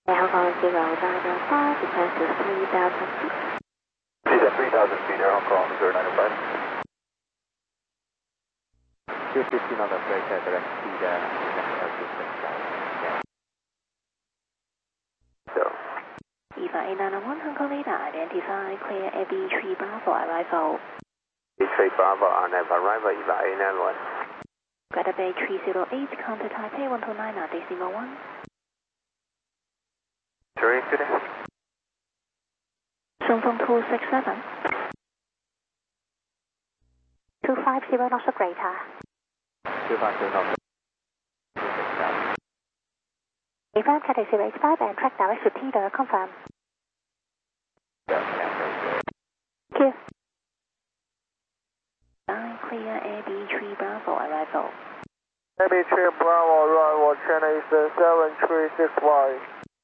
Hong Kong 0 Delta, descend to 3,000 feet. Descend 3,000 feet, Air Hong Kong 0905. 215 on the freighter, direct speed, international distance flight. So. EVA 891 Hong Kong radar, identify clear AB3 Bravo arrival. AB3 Bravo on arrival, EVA 891. Greater Bay 308, contact Taipei 129 decimal 1. Sorry, good day. Shenzhen 267. 250 knots greater. 250 knots. Confirm Cathay 085 and track direct to Tida, confirm. Thank you. Clear AB3 Bravo arrival. AB3 Bravo arrival, China Eastern 736Y.